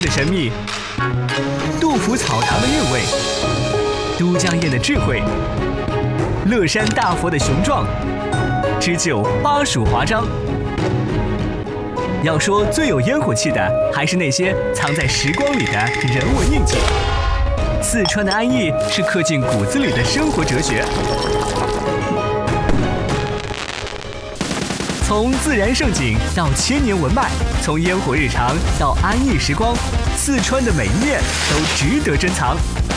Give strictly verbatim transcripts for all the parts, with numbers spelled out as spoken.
的神秘，杜甫草堂的韵味，都江堰的智慧，乐山大佛的雄壮，织就巴蜀华章。要说最有烟火气的，还是那些藏在时光里的人文印记。四川的安逸是刻进骨子里的生活哲学。从自然胜景到千年文脉，从烟火日常到安逸时光，四川的每一面都值得珍藏。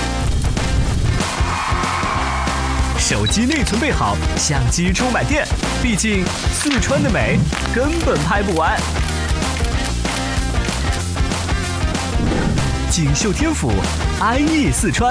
手机内存备好，相机充满电，毕竟四川的美根本拍不完。锦绣天府，安逸四川。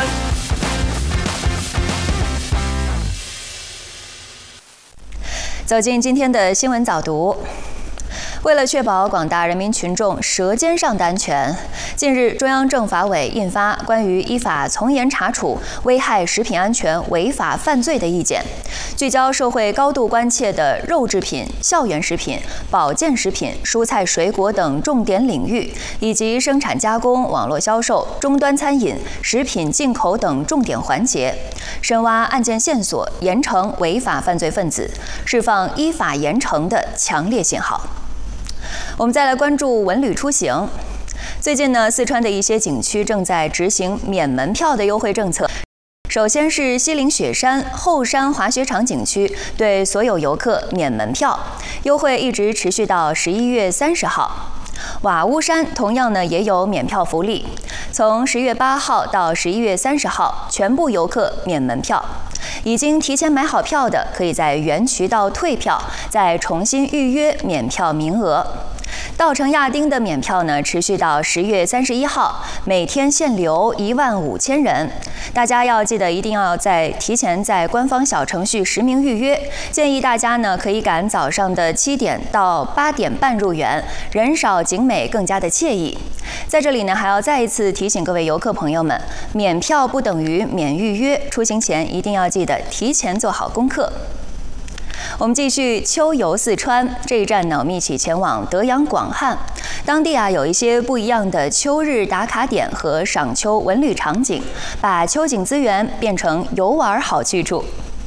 走进今天的新闻早读。为了确保广大人民群众舌尖上的安全，近日中央政法委印发关于依法从严查处危害食品安全违法犯罪的意见，聚焦社会高度关切的肉制品、校园食品、保健食品、蔬菜水果等重点领域，以及生产加工、网络销售、终端餐饮、食品进口等重点环节，深挖案件线索，严惩违法犯罪分子，释放依法严惩的强烈信号。我们再来关注文旅出行。最近呢，四川的一些景区正在执行免门票的优惠政策。首先是西岭雪山后山滑雪场景区对所有游客免门票，优惠一直持续到十一月三十号。瓦屋山同样呢也有免票福利，从十月八号到十一月三十号，全部游客免门票。已经提前买好票的，可以在原渠道退票，再重新预约免票名额。稻城亚丁的免票呢，持续到十月三十一号，每天限流一万五千人。大家要记得，一定要在提前在官方小程序实名预约。建议大家呢，可以赶早上的七点到八点半入园，人少景美，更加的惬意。在这里呢，还要再一次提醒各位游客朋友们，免票不等于免预约，出行前一定要记得提前做好功课。我们继续秋游四川，这一站呢，我们一起前往德阳广汉，当地啊有一些不一样的秋日打卡点和赏秋文旅场景，把秋景资源变成游玩好去处。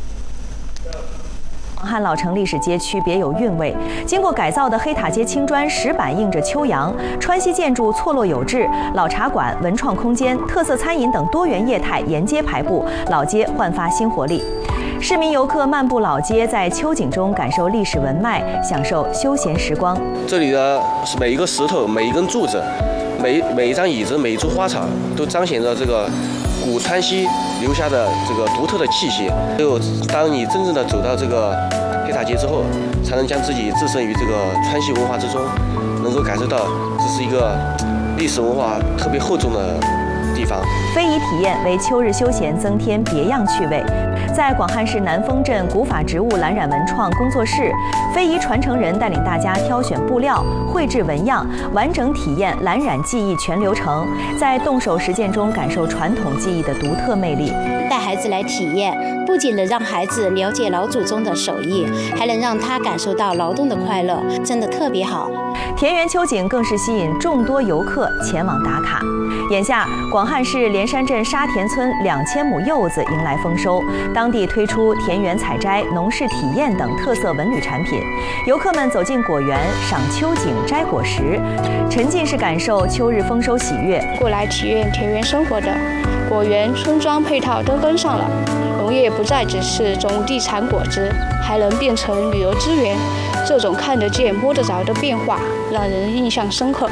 广汉老城历史街区别有韵味，经过改造的黑塔街青砖石板映着秋阳，川西建筑错落有致，老茶馆、文创空间、特色餐饮等多元业态沿街排布，老街焕发新活力。市民游客漫步老街，在秋景中感受历史文脉，享受休闲时光。 这里的是每一个石头、每一根柱子、每每一张椅子、每一株花草，都彰显着这个古川西留下的这个独特的气息。只有当你真正的走到这个黑塔街之后，才能将自己置身于这个川西文化之中，能够感受到这是一个历史文化特别厚重的地方。 非遗体验为秋日休闲增添别样趣味。在广汉市南丰镇古法植物蓝染文创工作室，非遗传承人带领大家挑选布料、绘制纹样，完整体验蓝染技艺全流程，在动手实践中感受传统技艺的独特魅力。 带孩子来体验，不仅能让孩子了解老祖宗的手艺，还能让他感受到劳动的快乐，真的特别好。 田园秋景更是吸引众多游客前往打卡。眼下，广汉市连山镇沙田村两千亩柚子迎来丰收，当地推出田园采摘、农事体验等特色文旅产品。游客们走进果园，赏秋景、摘果实，沉浸式感受秋日丰收喜悦。 过来体验田园生活的果园、村庄配套都跟上了，农业不再只是种地产果子，还能变成旅游资源。这种看得见、摸得着的变化，让人印象深刻。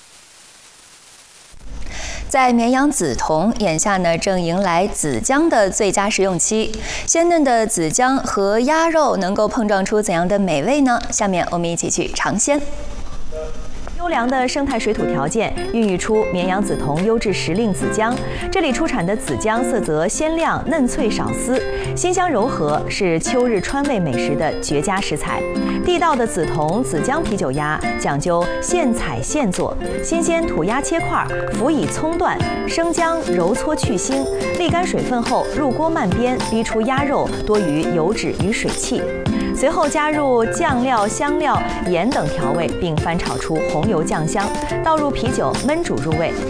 在绵阳梓潼，眼下呢正迎来子姜的最佳食用期。鲜嫩的子姜和鸭肉能够碰撞出怎样的美味呢？下面我们一起去尝鲜。 优良的生态水土条件孕育出绵阳梓潼优质时令子姜。这里出产的子姜色泽鲜亮、嫩脆少丝，馨香柔和，是秋日川味美食的绝佳食材。地道的梓潼子姜啤酒鸭讲究现采现做，新鲜土鸭切块，辅以葱段、生姜揉搓去腥，沥干水分后入锅慢煸，逼出鸭肉多余油脂与水汽。 随后加入酱料、香料、盐等调味，并翻炒出红油酱香，倒入啤酒焖煮入味。